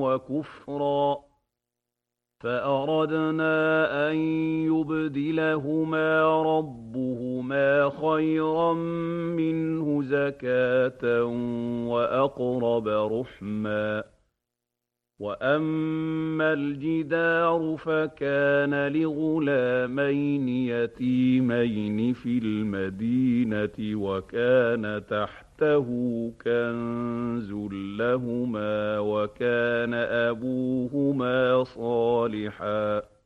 وكفرا فأردنا أن يبدلهما ربهما خيرا منه زكاة وأقرب رحما وأما الجدار فكان لغلامين يتيمين في المدينة وكان تحته كنز لهما وكان أبوهما صالحا